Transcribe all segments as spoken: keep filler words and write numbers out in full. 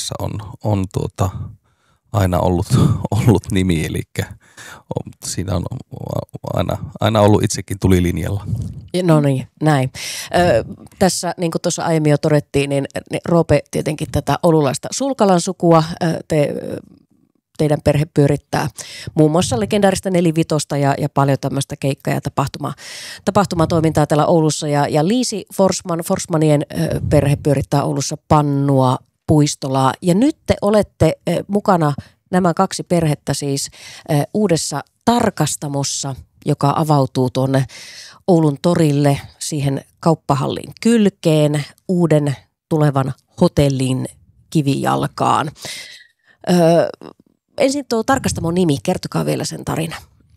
perheessä on, on tuota, aina ollut, ollut nimi, eli on, siinä on aina, aina ollut itsekin tulilinjalla. No niin, näin. Ö, tässä, niin kuin tuossa aiemmin jo todettiin, niin, niin Roope tietenkin tätä oululaista Sulkalan sukua, te, teidän perhe pyörittää muun muassa legendaarista nelivitosta ja, ja paljon tämmöistä keikkaa ja tapahtuma, tapahtumatoimintaa täällä Oulussa. Ja, ja Liisi Forsman, Forsmanien ö, perhe pyörittää Oulussa Pannua, Puistolaa. Ja nyt te olette ö, mukana, nämä kaksi perhettä siis, ö, uudessa Tarkastamossa, joka avautuu tuonne Oulun torille siihen kauppahallin kylkeen, uuden tulevan hotellin kivijalkaan. Öö, ensin tuo Tarkastamon nimi, kertokaa vielä sen tarina.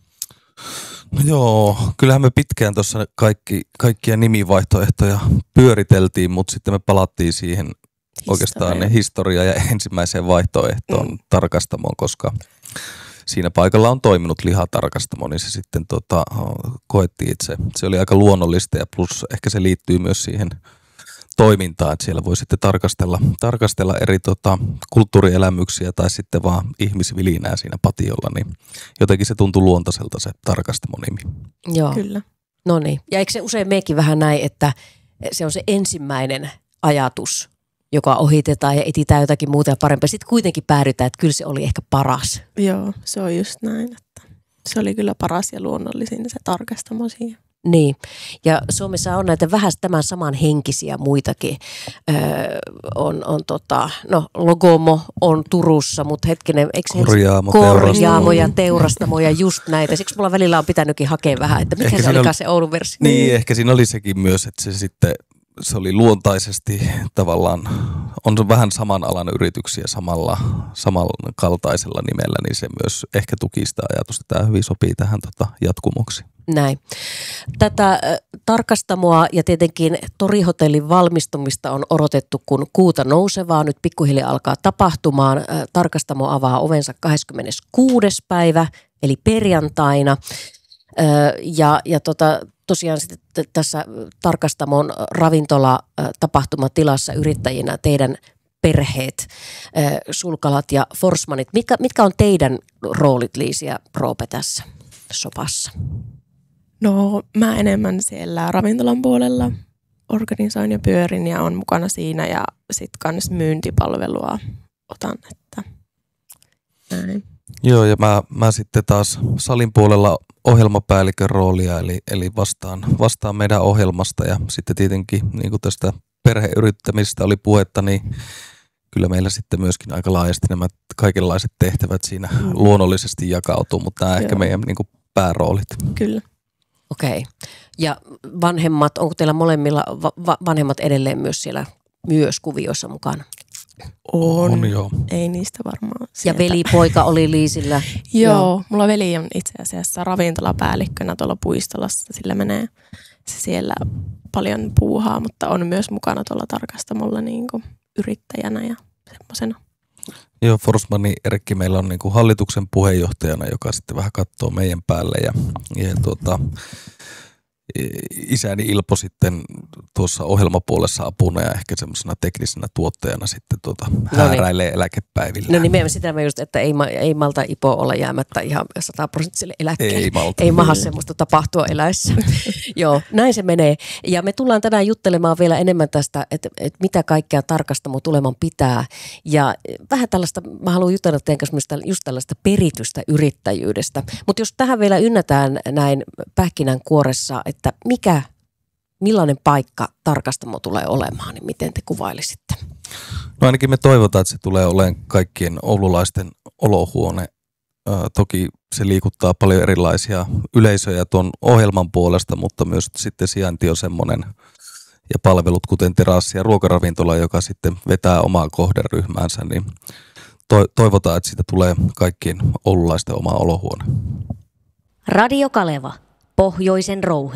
No joo, kyllähän me pitkään tuossa kaikki, kaikkia nimivaihtoehtoja pyöriteltiin, mutta sitten me palattiin siihen Historia. oikeastaan ne historia ja ensimmäiseen vaihtoehtoon mm. Tarkastamoon, koska siinä paikalla on toiminut lihatarkastamo, niin se sitten tota, koettiin, että se, se oli aika luonnollista ja plus ehkä se liittyy myös siihen toimintaan, että siellä voi sitten tarkastella, tarkastella eri tota, kulttuurielämyksiä tai sitten vaan ihmisvilinää siinä patiolla, niin jotenkin se tuntui luontaiselta se Tarkastamo-nimi. Joo, kyllä. No niin, ja eikö se usein meekin vähän näin, että se on se ensimmäinen ajatus, joka ohitetaan ja etsitään jotakin muuta ja parempaa. Sitten kuitenkin päädytään, että kyllä se oli ehkä paras. Joo, se on just näin, että se oli kyllä paras ja luonnollisin se Tarkastamo siihen. Niin, ja Suomessa on näitä vähän tämän saman henkisiä muitakin. Öö, on, on tota, no Logomo on Turussa, mutta hetkinen, eikö Korjaamo, Korjaamo ja Teurastamo ja just näitä. Siksi mulla välillä on pitänytkin hakea vähän, että mikä ehkä se olikaan oli, se Oulun versio. Niin, niin, ehkä siinä oli sekin myös, että se sitten se oli luontaisesti tavallaan, on vähän saman alan yrityksiä samalla, samalla kaltaisella nimellä, niin se myös ehkä tuki sitä ajatusta. Tämä hyvin sopii tähän tota, jatkumoksi. Näin. Tätä äh, Tarkastamoa ja tietenkin Torihotellin valmistumista on odotettu, kun kuuta nousevaa. Nyt pikkuhiljaa alkaa tapahtumaan. Äh, Tarkastamo avaa ovensa kahdeskymmeneskuudes päivä, eli perjantaina. Äh, ja ja tota, tosiaan sitten tässä Tarkastamon ravintola-tapahtumatilassa yrittäjinä teidän perheet, äh, Sulkalat ja Forsmanit. Mitkä, mitkä on teidän roolit, Liisi ja Roope, tässä sopassa? No mä enemmän siellä ravintolan puolella organisoin ja pyörin ja on mukana siinä ja sitten kans myyntipalvelua otan, että näin. Joo, ja mä, mä sitten taas salin puolella ohjelmapäällikön roolia, eli, eli vastaan, vastaan meidän ohjelmasta ja sitten tietenkin niin kuin tästä perheyrittämisestä oli puhetta, niin kyllä meillä sitten myöskin aika laajasti nämä kaikenlaiset tehtävät siinä mm. luonnollisesti jakautuu, mutta nämä Joo. ehkä meidän niin kuin pääroolit. Kyllä. Okei. Ja vanhemmat, onko teillä molemmilla va- vanhemmat edelleen myös siellä myös kuvioissa mukana? On, on joo. Ei niistä varmaan. Sieltä. Ja velipoika oli Liisillä? Joo, joo, mulla veli on itse asiassa ravintolapäällikkönä tuolla Puistolassa. Sillä menee se siellä paljon puuhaa, mutta on myös mukana tuolla Tarkastamolla niin kuin yrittäjänä ja semmoisena. Joo, Forsmanin Erkki meillä on niin kuin hallituksen puheenjohtajana, joka sitten vähän katsoo meidän päälle ja, ja tuota, isäni Ilpo sitten tuossa ohjelmapuolessa apuna ja ehkä semmoisena teknisenä tuottajana sitten tuota hääräilee no eläkepäivillä. No nimenomaan sitä mä just, että ei, ei malta Ipo olla jäämättä ihan sataprosenttiselle eläkkeelle. Ei malta. Ei maha semmoista tapahtua eläessä. Joo, näin se menee. Ja me tullaan tänään juttelemaan vielä enemmän tästä, että, että mitä kaikkea Tarkastamo tuleman pitää. Ja vähän tällaista, mä haluan jutella teidän kanssa just tällaista peritystä yrittäjyydestä. Mutta jos tähän vielä ynnätään näin pähkinänkuoressa, että mikä, millainen paikka Tarkastamo tulee olemaan, niin miten te kuvailisitte? No ainakin me toivotaan, että se tulee olemaan kaikkien oululaisten olohuone. Ö, toki se liikuttaa paljon erilaisia yleisöjä tuon ohjelman puolesta, mutta myös sitten sijainti on semmoinen ja palvelut kuten terassi ja ruokaravintola, joka sitten vetää omaa kohderyhmäänsä, niin to, toivotaan, että siitä tulee kaikkien oululaisten oma olohuone. Radio Kaleva, Pohjoisen rouhe.